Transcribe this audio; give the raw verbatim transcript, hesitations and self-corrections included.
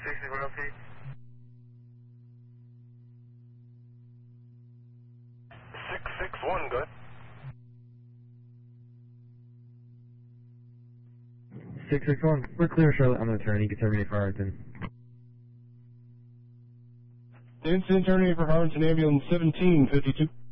sixty-five feet. six six one, good. six six one, we're clear, Charlotte. I'm going to turn. You can terminate for Arlington. Incident terminated for Harrington ambulance seventeen fifty-two.